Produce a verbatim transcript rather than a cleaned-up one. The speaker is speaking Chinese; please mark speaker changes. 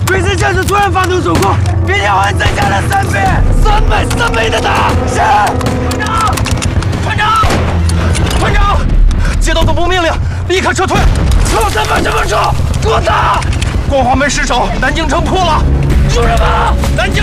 Speaker 1: 鬼子将士突然发动总攻，兵力会增加了三倍，三倍，三倍的打！是。团长，团长，团长，接到总部命令，立刻撤退！撤什么什么撤？给我打！光华门失守，南京城破了！有人吗？南京。